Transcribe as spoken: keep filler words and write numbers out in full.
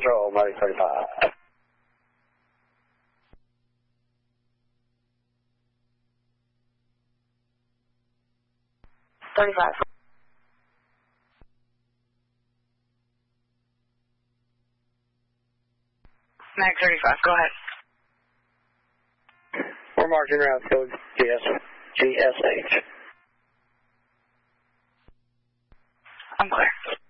Patrol, Mag thirty-five. thirty-five. Mag thirty-five, go ahead. We're marking route code G S H. I'm clear.